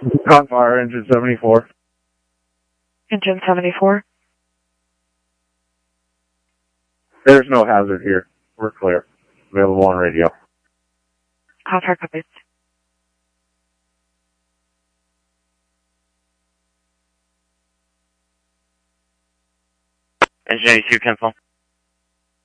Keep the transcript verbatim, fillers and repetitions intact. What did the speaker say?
Conmar, engine seventy-four. Engine seventy-four. There's no hazard here. We're clear. Available on radio. Contract copies. Engine eighty-two, cancel.